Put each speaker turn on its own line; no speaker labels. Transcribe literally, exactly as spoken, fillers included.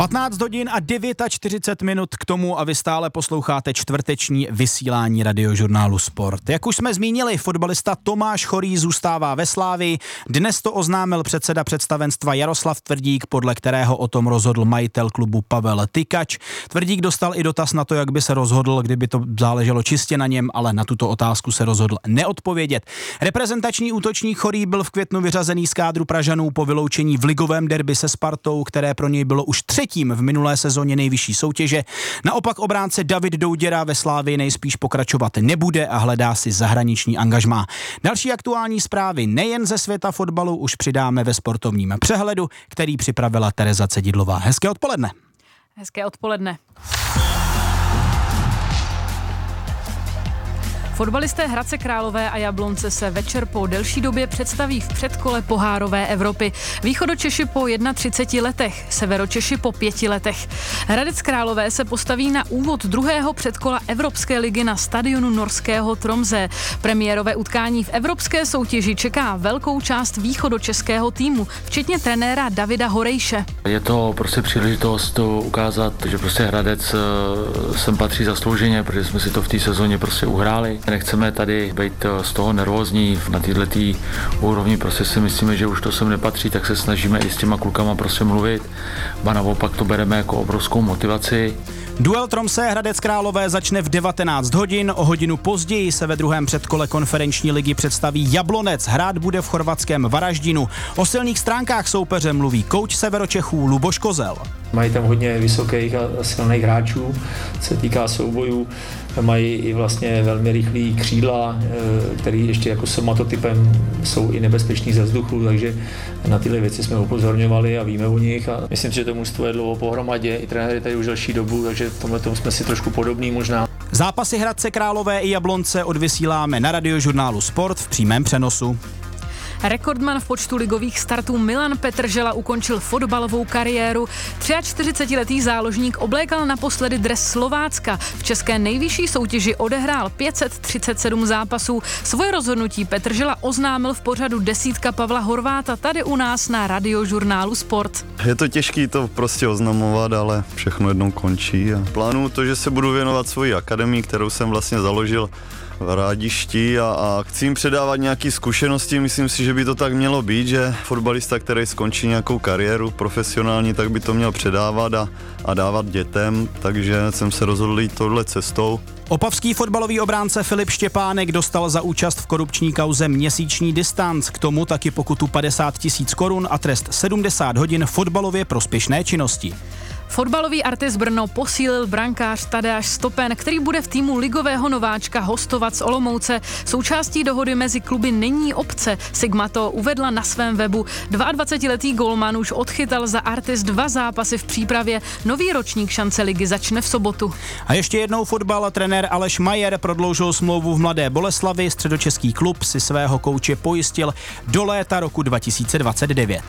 patnáct hodin a čtyřicet devět minut k tomu a vy stále posloucháte čtvrteční vysílání Radiožurnálu Sport. Jak už jsme zmínili, fotbalista Tomáš Chorý zůstává ve Slávii. Dnes to oznámil předseda představenstva Jaroslav Tvrdík, podle kterého o tom rozhodl majitel klubu Pavel Tykač. Tvrdík dostal i dotaz na to, jak by se rozhodl, kdyby to záleželo čistě na něm, ale na tuto otázku se rozhodl neodpovědět. Reprezentační útočník Chorý byl v květnu vyřazený z kádru Pražanů po vyloučení v ligovém derby se Spartou, které pro něj bylo už třetím v minulé sezóně nejvyšší soutěže. Naopak obránce David Douděra ve Slávii nejspíš pokračovat nebude a hledá si zahraniční angažmá. Další aktuální zprávy nejen ze světa fotbalu už přidáme ve sportovním přehledu, který připravila Tereza Cedidlová. Hezké odpoledne.
Hezké odpoledne. Fotbalisté Hradce Králové a Jablonce se večer po delší době představí v předkole pohárové Evropy. Východočeši po třiceti jedné letech, Severočeši po pěti letech. Hradec Králové se postaví na úvod druhého předkola Evropské ligy na stadionu norského Tromsø. Premiérové utkání v evropské soutěži čeká velkou část východočeského týmu, včetně trenéra Davida Horejše.
Je to prostě příležitost ukázat, že prostě Hradec sem patří zaslouženě, protože jsme si to v té sezóně prostě uhráli. Nechceme tady být z toho nervózní na této úrovni, prostě si myslíme, že už to sem nepatří, tak se snažíme i s těma klukama prostě mluvit, a naopak to bereme jako obrovskou motivaci.
Duel Tromsø Hradec Králové začne v devatenáct hodin, o hodinu později se ve druhém předkole konferenční ligy představí Jablonec, hrát bude v chorvatském Varaždinu. O silných stránkách soupeře mluví kouč Severočechů Luboš Kozel.
Mají tam hodně vysokých a silných hráčů, se týká soubojů, mají i vlastně velmi rychlý křídla, který ještě jako somatotypem jsou i nebezpeční ze vzduchu, takže na tyhle věci jsme upozorňovali a víme o nich a myslím, že to mužstvo je dlouho pohromadě, i trenéry tady už delší dobu, takže v tomhle tomu jsme si trošku podobní možná.
Zápasy Hradce Králové i Jablonce odvysíláme na Radiožurnálu Sport v přímém přenosu.
Rekordman v počtu ligových startů Milan Petržela ukončil fotbalovou kariéru. čtyřicetiletý záložník oblékal naposledy dres Slovácka. V české nejvyšší soutěži odehrál pět set třicet sedm zápasů. Svoje rozhodnutí Petržela oznámil v pořadu Desítka Pavla Horváta tady u nás na Radiožurnálu Sport.
Je to těžký to prostě oznamovat, ale všechno jednou končí. A plánuju to, že se budu věnovat svojí akademii, kterou jsem vlastně založil v Rádišti a, a chci jim předávat nějaké zkušenosti. Myslím si, že by to tak mělo být, že fotbalista, který skončí nějakou kariéru profesionální, tak by to měl předávat a, a dávat dětem, takže jsem se rozhodl jít touhle cestou.
Opavský fotbalový obránce Filip Štěpánek dostal za účast v korupční kauze měsíční distanc, k tomu taky pokutu padesát tisíc korun a trest sedmdesát hodin fotbalově prospěšné činnosti.
Fotbalový Artis Brno posílil brankář Tadeáš Stopen, který bude v týmu ligového nováčka hostovat z Olomouce. Součástí dohody mezi kluby není opce. Sigma to uvedla na svém webu. dvacetiletý gólman už odchytal za Artis dva zápasy v přípravě. Nový ročník šance ligy začne v sobotu.
A ještě jednou fotbal. Trenér Aleš Majer prodloužil smlouvu v Mladé Boleslavi. Středočeský klub si svého kouče pojistil do léta roku dva tisíce dvacet devět.